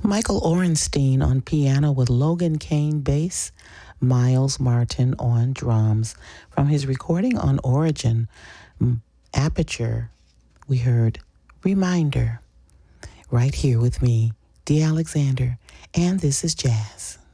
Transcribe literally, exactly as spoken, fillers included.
Michael Orenstein on piano with Logan Kane bass, Miles Martin on drums. From his recording on Origin, Aperture, we heard Reminder. Right here with me, Dee Alexander, and this is Jazz.